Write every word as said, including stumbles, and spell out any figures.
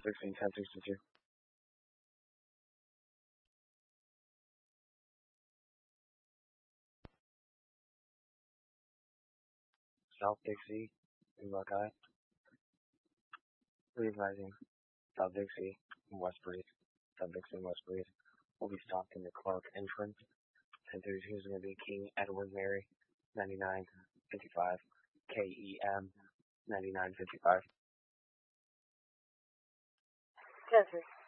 sixteen ten sixty-two. South Dixie and Buckeye. Please rising. South Dixie and West Breeze. South Dixie and West Breeze will be stopped in the Clark entrance. ten thirty-two is going to be King Edward Mary, ninety-nine fifty-five. K E M, ninety-nine fifty-five. Yes, sir.